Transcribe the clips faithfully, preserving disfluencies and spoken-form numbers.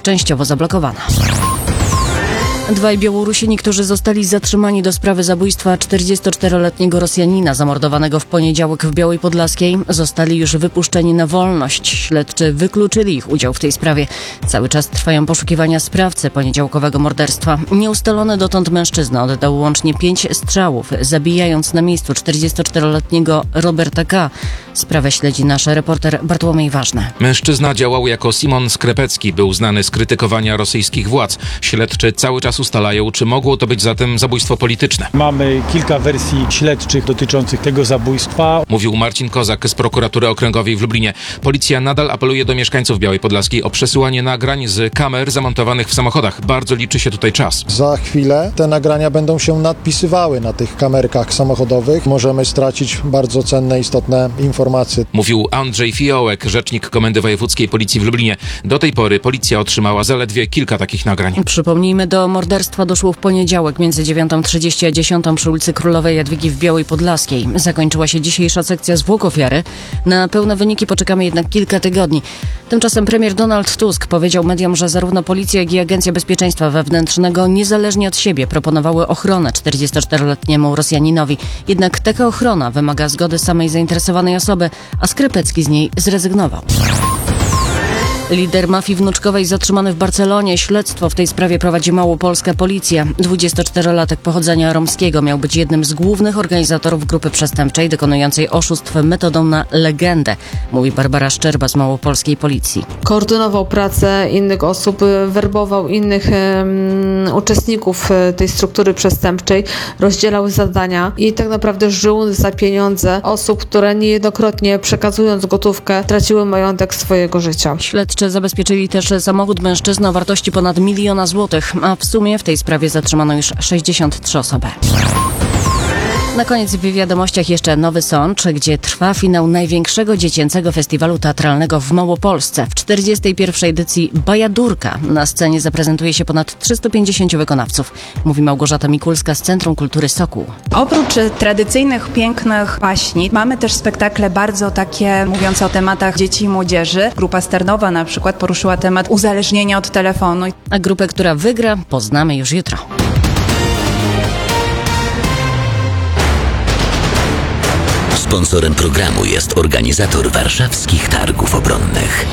ich częściowo zablokowana. Dwaj Białorusini, którzy zostali zatrzymani do sprawy zabójstwa czterdziestoczteroletniego Rosjanina zamordowanego w poniedziałek w Białej Podlaskiej, zostali już wypuszczeni na wolność. Śledczy wykluczyli ich udział w tej sprawie. Cały czas trwają poszukiwania sprawcy poniedziałkowego morderstwa. Nieustalony dotąd mężczyzna oddał łącznie pięć strzałów, zabijając na miejscu czterdziestoczteroletniego Roberta K. Sprawę śledzi nasz reporter Bartłomiej Ważny. Mężczyzna działał jako Simon Skrepecki, był znany z krytykowania rosyjskich władz. Śledczy cały czas ustalają, czy mogło to być zatem zabójstwo polityczne. Mamy kilka wersji śledczych dotyczących tego zabójstwa. Mówił Marcin Kozak z prokuratury okręgowej w Lublinie. Policja nadal apeluje do mieszkańców Białej Podlaskiej o przesyłanie nagrań z kamer zamontowanych w samochodach. Bardzo liczy się tutaj czas. Za chwilę te nagrania będą się nadpisywały na tych kamerkach samochodowych. Możemy stracić bardzo cenne, istotne informacje. Mówił Andrzej Fiołek, rzecznik Komendy Wojewódzkiej Policji w Lublinie. Do tej pory policja otrzymała zaledwie kilka takich nagrań. Przypomnijmy, do morderstwa doszło w poniedziałek między dziewiątą trzydzieści a dziesiątą przy ulicy Królowej Jadwigi w Białej Podlaskiej. Zakończyła się dzisiejsza sekcja zwłok ofiary. Na pełne wyniki poczekamy jednak kilka tygodni. Tymczasem premier Donald Tusk powiedział mediom, że zarówno policja, jak i Agencja Bezpieczeństwa Wewnętrznego niezależnie od siebie proponowały ochronę czterdziestoczteroletniemu Rosjaninowi. Jednak taka ochrona wymaga zgody samej zainteresowanej osoby, a Skrepecki z niej zrezygnował. Lider mafii wnuczkowej zatrzymany w Barcelonie. Śledztwo w tej sprawie prowadzi małopolska policja. dwudziestoczterolatek pochodzenia romskiego miał być jednym z głównych organizatorów grupy przestępczej dokonującej oszustw metodą na legendę, mówi Barbara Szczerba z małopolskiej policji. Koordynował pracę innych osób, werbował innych um, uczestników tej struktury przestępczej, rozdzielał zadania i tak naprawdę żył za pieniądze osób, które niejednokrotnie przekazując gotówkę traciły majątek swojego życia. Śledczy zabezpieczyli też samochód mężczyzny o wartości ponad miliona złotych, a w sumie w tej sprawie zatrzymano już sześćdziesiąt trzy osoby. Na koniec w wiadomościach jeszcze Nowy Sącz, gdzie trwa finał największego dziecięcego festiwalu teatralnego w Małopolsce. W czterdziestej pierwszej edycji Bajadurka na scenie zaprezentuje się ponad trzystu pięćdziesięciu wykonawców, mówi Małgorzata Mikulska z Centrum Kultury Sokół. Oprócz tradycyjnych, pięknych baśni mamy też spektakle bardzo takie mówiące o tematach dzieci i młodzieży. Grupa Sternowa na przykład poruszyła temat uzależnienia od telefonu. A grupę, która wygra, poznamy już jutro. Sponsorem programu jest organizator warszawskich targów obronnych.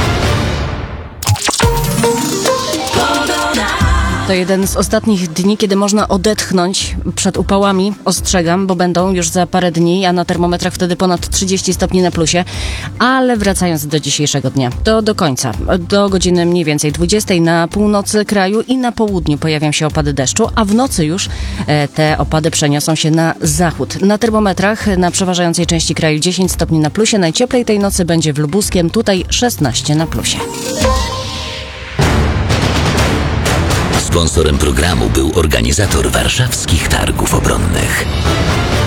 To jeden z ostatnich dni, kiedy można odetchnąć przed upałami. Ostrzegam, bo będą już za parę dni, a na termometrach wtedy ponad trzydzieści stopni na plusie. Ale wracając do dzisiejszego dnia, to do końca, do godziny mniej więcej dwudziestej na północy kraju i na południu pojawią się opady deszczu, a w nocy już e, te opady przeniosą się na zachód. Na termometrach na przeważającej części kraju dziesięć stopni na plusie. Najcieplej tej nocy będzie w Lubuskiem, tutaj szesnaście na plusie. Sponsorem programu był organizator warszawskich targów obronnych.